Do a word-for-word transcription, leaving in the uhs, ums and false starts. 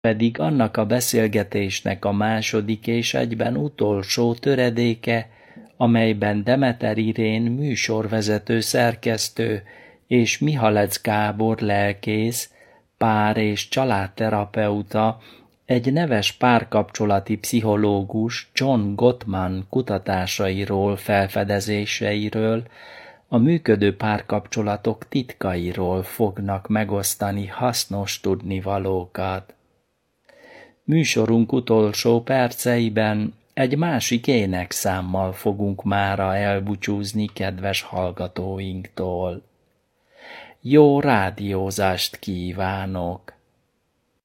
pedig annak a beszélgetésnek a második és egyben utolsó töredéke, amelyben Demeter Irén műsorvezető szerkesztő és Mihalec Gábor lelkész, pár- és családterapeuta, egy neves párkapcsolati pszichológus John Gottman kutatásairól, felfedezéseiről, a működő párkapcsolatok titkairól fognak megosztani hasznos tudnivalókat. Műsorunk utolsó perceiben egy másik énekszámmal fogunk mára elbúcsúzni kedves hallgatóinktól. Jó rádiózást kívánok!